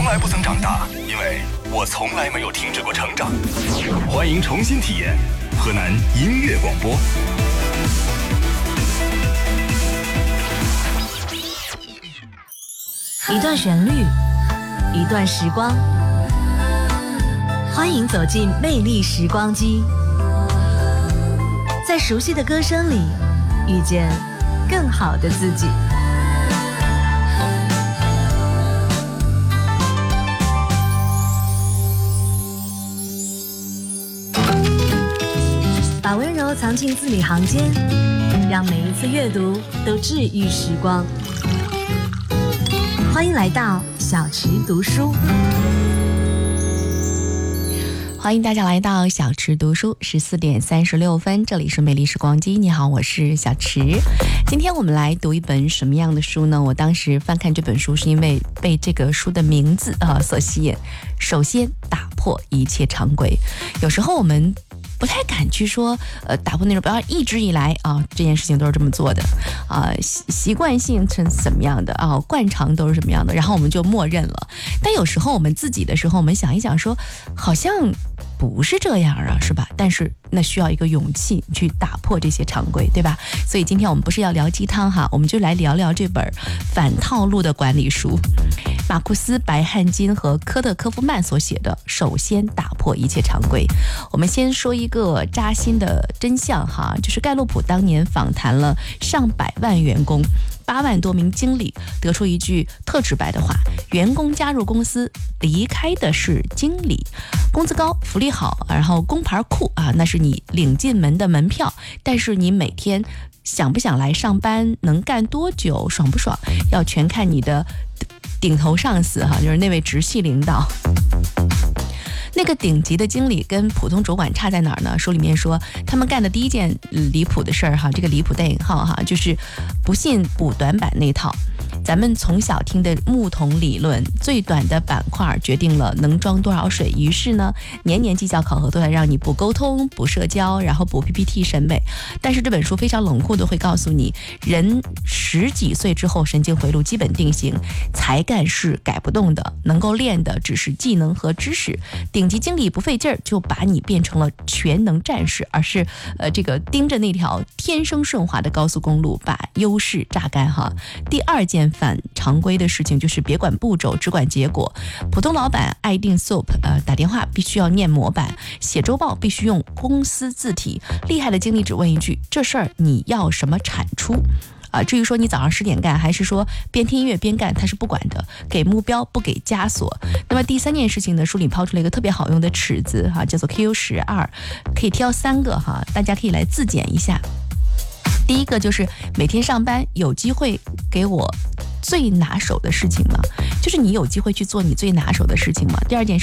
来不曾长大，因为我从来没有停止过成长。欢迎重新体验河南音乐广播。 一段旋律，一段时光，欢迎走进魅力时光机，在熟悉的歌声里遇见更好的自己。把温柔藏进字里行间，让每一次阅读都治愈时光。欢迎来到小池读书， 欢迎大家来到小池读书，14点36分，这里是魅力时光机。你好，我是小池。今天我们来读一本什么样的书呢？我当时翻看这本书是因为被这个书的名字所吸引。首先，打破一切常规。有时候我们不太敢去说打破那种，不要一直以来这件事情都是这么做的习惯性是怎么样的惯常都是什么样的，然后我们就默认了。但有时候我们自己的时候，我们想一想说，好像不是这样啊，是吧？但是那需要一个勇气去打破这些常规，对吧？所以今天我们不是要聊鸡汤哈，我们就来聊聊这本反套路的管理书，马库斯·白汉金和科特·科夫曼所写的《首先打破一切常规》。我们先说一个扎心的真相哈，就是盖洛普当年访谈了上百万员工，8万多名经理，得出一句特直白的话：员工加入公司，离开的是经理。工资高，福利好，然后工牌酷那是你领进门的门票，但是你每天想不想来上班，能干多久，爽不爽，要全看你的顶头上司就是那位直系领导。那个顶级的经理跟普通主管差在哪儿呢？书里面说，他们干的第一件离谱的事儿这个离谱带引号就是不信补短板那套。咱们从小听的木桶理论，最短的板块决定了能装多少水，于是呢，年年绩效考核都在让你补沟通、补社交，然后补 PPT 审美。但是这本书非常冷酷的会告诉你，人10几岁之后神经回路基本定型，才干是改不动的，能够练的只是技能和知识。顶级经理不费劲儿就把你变成了全能战士，而是这个盯着那条天生顺滑的高速公路，把优势榨干第二件反常规的事情就是别管步骤，只管结果。普通老板爱订 SOAP， 打电话必须要念模板，写周报必须用公司字体。厉害的经理只问一句：这事儿你要什么产出？至于说你早上10点干，还是说边听音乐边干，他是不管的，给目标不给枷锁。那么第三件事情呢，书里抛出了一个特别好用的尺子叫做 Q12， 可以挑3个大家可以来自检一下。第一个就是每天上班有机会给我最拿手的事情吗？就是你有机会去做你最拿手的事情吗？第二件